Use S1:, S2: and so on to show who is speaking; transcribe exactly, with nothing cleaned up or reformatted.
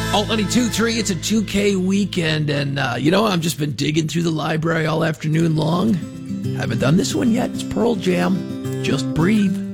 S1: Alt ninety-two point three, it's a two K weekend, and uh, you know, I've just been digging through the library all afternoon long. Haven't done this one yet. It's Pearl Jam. Just Breathe.